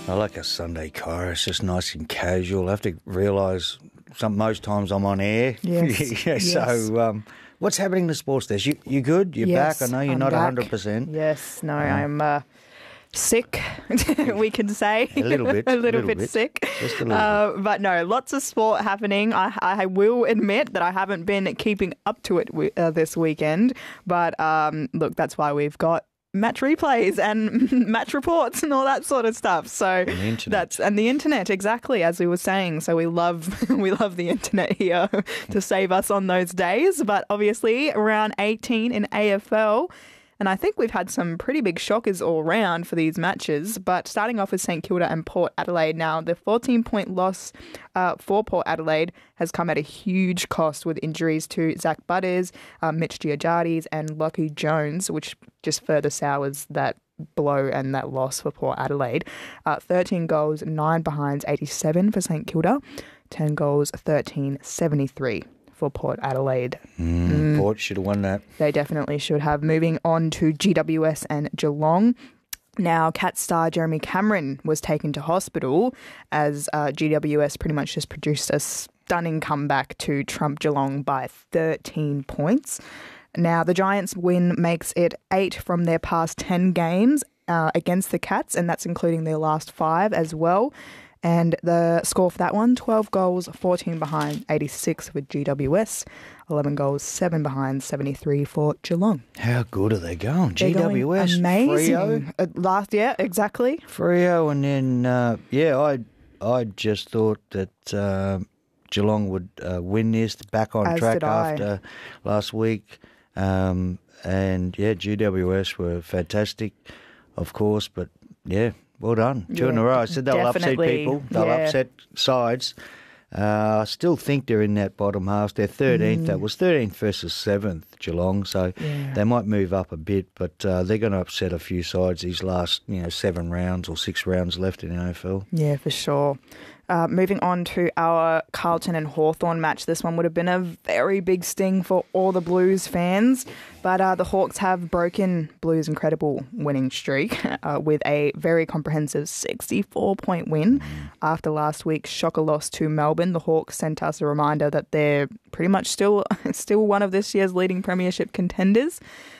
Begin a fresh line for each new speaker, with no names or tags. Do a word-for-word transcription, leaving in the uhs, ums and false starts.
I like a Sunday Kyra. It's just nice and casual. I have to realise some most times I'm on air.
Yes.
yeah,
yes.
So, um, what's happening in the sports desk? You you good? You're
yes,
back? I know you're
I'm
not
back.
one hundred percent.
Yes, no,
Uh,
I'm uh, sick, we can say.
A little bit.
a little,
little
bit,
bit.
sick.
Just a little
uh, But no, lots of sport happening. I, I will admit that I haven't been keeping up to it w- uh, this weekend. But um, look, that's why we've got match replays and match reports and all that sort of stuff. So
And the internet.
that's and the internet, exactly, as we were saying. So we love we love the internet here to save us on those days. But obviously round eighteen in A F L. And I think we've had some pretty big shockers all round for these matches. But starting off with St Kilda and Port Adelaide now, the fourteen-point loss uh, for Port Adelaide has come at a huge cost with injuries to Zach Butters, uh, Mitch Giorgiades and Lockie Jones, which just further sours that blow and that loss for Port Adelaide. Uh, thirteen goals, nine behinds, eighty-seven for St Kilda, ten goals, thirteen seventy-three for Port Adelaide.
Mm,
Mm.
Port should have won that.
They definitely should have. Moving on to G W S and Geelong. Now, Cat star Jeremy Cameron was taken to hospital as uh, G W S pretty much just produced a stunning comeback to trump Geelong by thirteen points. Now, the Giants' win makes it eight from their past ten games uh, against the Cats, and that's including their last five as well. And the score for that one, twelve goals, fourteen behind, eighty-six with G W S, eleven goals, seven behind, seventy-three for Geelong.
How good are they going?
They're
G W S,
going amazing.
Freo,
Uh, last year, exactly.
Freo, and then uh, yeah, I I just thought that uh, Geelong would uh, win this, back on
As
track
did I.
after last week, um, and yeah, G W S were fantastic, of course, but yeah. Well done. Two
Yeah,
in a row. I said they'll upset
definitely.
people. They'll
Yeah.
upset sides. Uh, I still think they're in that bottom half. They're thirteenth.
Mm.
That was thirteenth versus seventh, Geelong. So
Yeah.
they might move up a bit, but uh, they're going to upset a few sides these last, you know, seven rounds or six rounds left in the A F L.
Yeah, for sure. Uh, moving on to our Carlton and Hawthorn match. This one would have been a very big sting for all the Blues fans, but uh, the Hawks have broken Blues' incredible winning streak uh, with a very comprehensive sixty-four point win after last week's shocker loss to Melbourne. The Hawks sent us a reminder that they're pretty much still still one of this year's leading premiership contenders.